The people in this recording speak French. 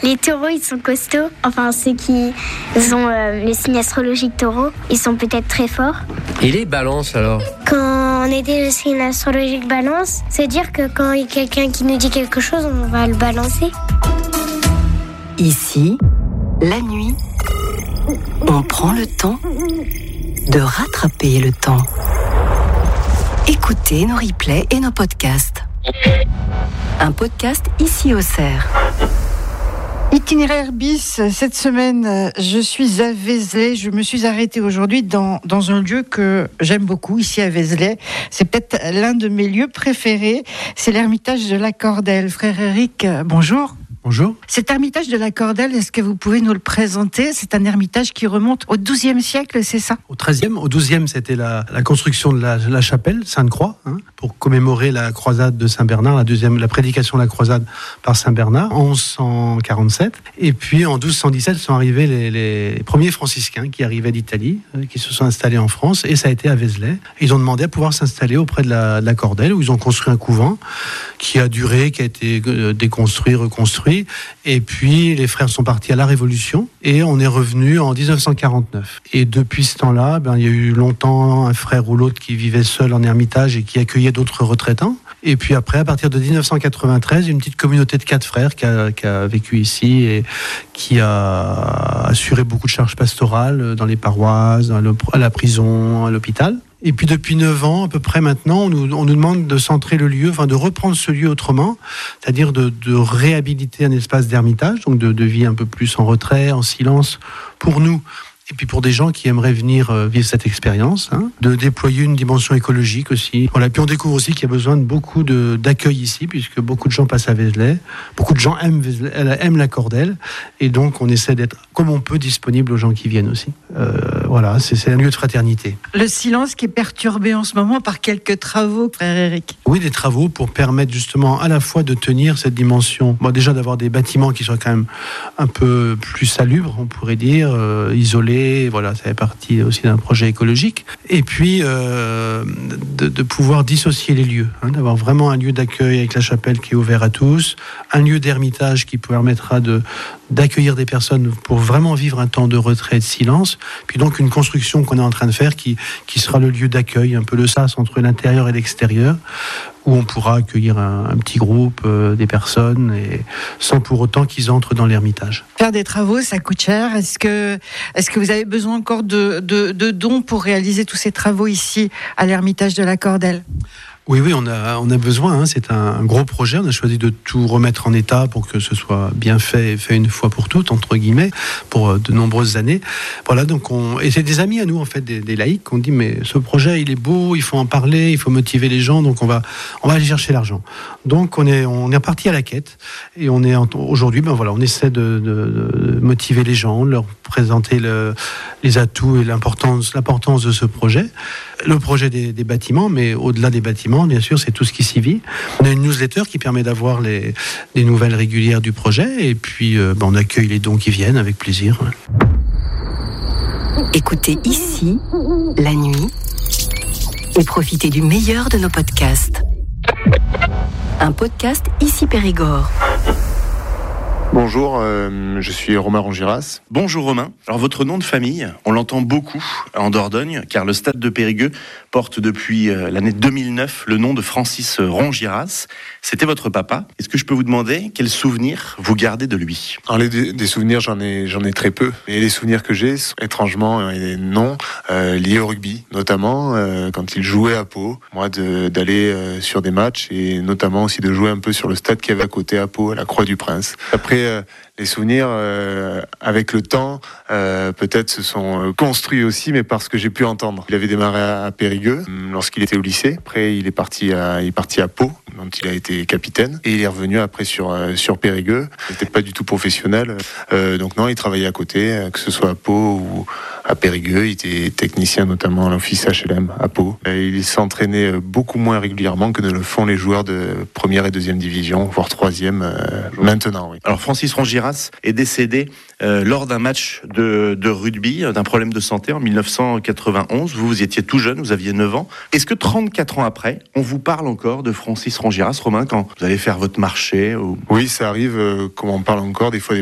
Les taureaux, ils sont costauds. Enfin, ceux qui ont le signe astrologique taureau, ils sont peut-être très forts. Et les balances alors? Quand on est le signe astrologique balance, c'est dire que quand il y a quelqu'un qui nous dit quelque chose, on va le balancer. Ici, la nuit, on prend le temps de rattraper le temps. Écoutez nos replays et nos podcasts. Un podcast ici au Cerf. Itinéraire bis, cette semaine, je suis à Vézelay. Je me suis arrêtée aujourd'hui dans un lieu que j'aime beaucoup, ici à Vézelay. C'est peut-être l'un de mes lieux préférés. C'est l'ermitage de la Cordelle. Frère Eric, bonjour. Bonjour. Cet ermitage de la Cordelle, est-ce que vous pouvez nous le présenter? C'est un ermitage qui remonte au XIIe siècle, c'est ça? Au XIIIe, au XIIe, c'était la construction de la chapelle Sainte-Croix, pour commémorer la croisade de Saint-Bernard, la prédication de la croisade par Saint-Bernard, en 1147. Et puis en 1217 sont arrivés les premiers franciscains qui arrivaient d'Italie, qui se sont installés en France, et ça a été à Vézelay. Ils ont demandé à pouvoir s'installer auprès de la Cordelle, où ils ont construit un couvent qui a duré, qui a été déconstruit, reconstruit. Et puis les frères sont partis à la Révolution et on est revenu en 1949. Et depuis ce temps-là, il y a eu longtemps un frère ou l'autre qui vivait seul en ermitage et qui accueillait d'autres retraitants. Et puis après, à partir de 1993, une petite communauté de 4 frères qui a vécu ici et qui a assuré beaucoup de charges pastorales dans les paroisses, à la prison, à l'hôpital. Et puis depuis 9 ans, à peu près maintenant, on nous demande de centrer le lieu, de reprendre ce lieu autrement, c'est-à-dire de réhabiliter un espace d'ermitage, donc de vie un peu plus en retrait, en silence, pour nous. Et puis pour des gens qui aimeraient venir vivre cette expérience, de déployer une dimension écologique aussi. Voilà. Puis on découvre aussi qu'il y a besoin de beaucoup d'accueil ici, puisque beaucoup de gens passent à Vézelay, beaucoup de gens aiment la Cordelle, et donc on essaie d'être comme on peut disponible aux gens qui viennent aussi. Voilà, c'est un lieu de fraternité. Le silence qui est perturbé en ce moment par quelques travaux, frère Eric. Oui, des travaux pour permettre justement à la fois de tenir cette dimension, déjà d'avoir des bâtiments qui soient quand même un peu plus salubres, on pourrait dire, isolés. Voilà, ça fait partie aussi d'un projet écologique. Et puis de pouvoir dissocier les lieux, d'avoir vraiment un lieu d'accueil avec la chapelle qui est ouvert à tous, un lieu d'ermitage qui permettra d'accueillir des personnes pour vraiment vivre un temps de retrait et de silence. Puis donc une construction qu'on est en train de faire qui sera le lieu d'accueil, un peu le sas entre l'intérieur et l'extérieur, où on pourra accueillir un petit groupe, des personnes, et sans pour autant qu'ils entrent dans l'ermitage. Faire des travaux, ça coûte cher. Est-ce que vous avez besoin encore de dons pour réaliser tous ces travaux ici à l'ermitage de la Cordelle? Oui, on a besoin. C'est un gros projet. On a choisi de tout remettre en état pour que ce soit bien fait une fois pour toutes, entre guillemets, pour de nombreuses années. Voilà, donc et c'est des amis à nous, en fait, des laïcs, qui ont dit, mais ce projet, il est beau, il faut en parler, il faut motiver les gens, donc on va aller chercher l'argent. Donc on est reparti à la quête, et aujourd'hui, on essaie de motiver les gens, de leur présenter les atouts et l'importance de ce projet. Le projet des bâtiments, mais au-delà des bâtiments, bien sûr, c'est tout ce qui s'y vit. On a une newsletter qui permet d'avoir des nouvelles régulières du projet, et puis on accueille les dons qui viennent avec plaisir. Écoutez ici, la nuit, et profitez du meilleur de nos podcasts. Un podcast ici Périgord. Bonjour, je suis Romain Rongiras. Bonjour Romain. Alors votre nom de famille, on l'entend beaucoup en Dordogne, car le stade de Périgueux porte depuis l'année 2009 le nom de Francis Rongiras. C'était votre papa. Est-ce que je peux vous demander quels souvenirs vous gardez de lui? Alors des souvenirs, j'en ai très peu. Et les souvenirs que j'ai, étrangement, non, liés au rugby, notamment quand il jouait à Pau. Moi, d'aller sur des matchs, et notamment aussi de jouer un peu sur le stade qu'il y avait à côté à Pau, à la Croix-du-Prince. Après, les souvenirs, avec le temps, peut-être se sont construits aussi, mais parce que j'ai pu entendre. Il avait démarré à Périgueux lorsqu'il était au lycée. Après, il est parti à Pau, dont il a été capitaine, et il est revenu après sur Périgueux. Il n'était pas du tout professionnel, donc non, il travaillait à côté, que ce soit à Pau ou à Périgueux. Il était technicien notamment à l'office HLM à Pau. Il s'entraînait beaucoup moins régulièrement que ne le font les joueurs de première et deuxième division, voire troisième maintenant. Oui. Alors Francis Rongiras est décédé lors d'un match de rugby, d'un problème de santé en 1991. Vous étiez tout jeune, vous aviez 9 ans. Est-ce que 34 ans après, on vous parle encore de Francis Rongiras, Romain, quand vous allez faire votre marché ou... Oui, ça arrive qu'on m'en parle encore des fois